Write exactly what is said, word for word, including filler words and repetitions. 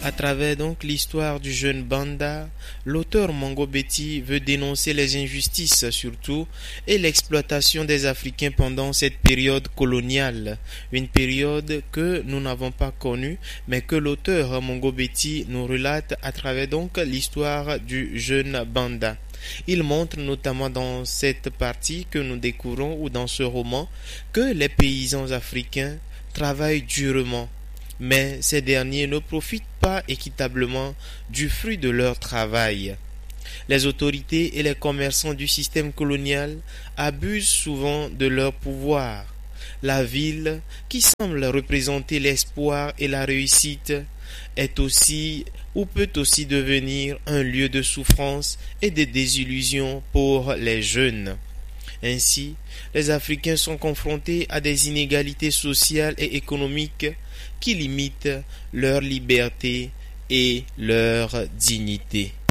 À travers donc l'histoire du jeune Banda, l'auteur Mongo Betty veut dénoncer les injustices surtout et l'exploitation des Africains pendant cette période coloniale, une période que nous n'avons pas connue mais que l'auteur Mongo Betty nous relate à travers donc l'histoire du jeune Banda. Il montre notamment dans cette partie que nous découvrons ou dans ce roman que les paysans africains travaillent durement, mais ces derniers ne profitent pas équitablement du fruit de leur travail. Les autorités et les commerçants du système colonial abusent souvent de leur pouvoir. La ville, qui semble représenter l'espoir et la réussite, est aussi ou peut aussi devenir un lieu de souffrance et de désillusion pour les jeunes. Ainsi, les Africains sont confrontés à des inégalités sociales et économiques qui limitent leur liberté et leur dignité.